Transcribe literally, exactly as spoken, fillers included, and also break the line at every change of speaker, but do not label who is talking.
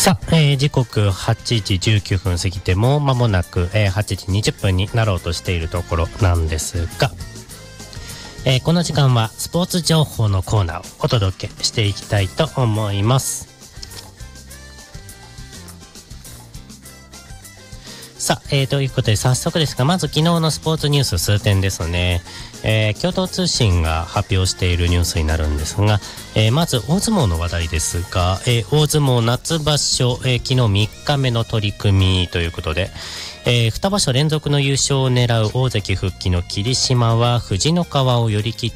さあ、えー、時刻はちじじゅうきゅうふん過ぎても間もなく、えー、はちじにじゅっぷんになろうとしているところなんですが、えー、この時間はスポーツ情報のコーナーをお届けしていきたいと思います。さあ、えー、ということで早速ですが、まず昨日のスポーツニュース数点ですね。えー、共同通信が発表しているニュースになるんですが、えー、まず大相撲の話題ですが、えー、大相撲夏場所、えー、昨日みっかめの取り組みということで、えー、に場所連続の優勝を狙う大関復帰の霧島は藤の川を寄り切っ